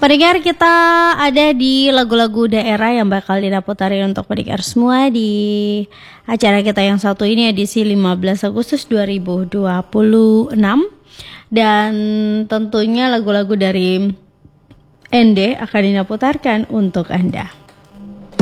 Pendengar, kita ada di lagu-lagu daerah yang bakal Dina putarin untuk pendengar semua di acara kita yang satu ini, edisi 15 Agustus 2026. Dan tentunya lagu-lagu dari Ende akan Dina putarkan untuk Anda.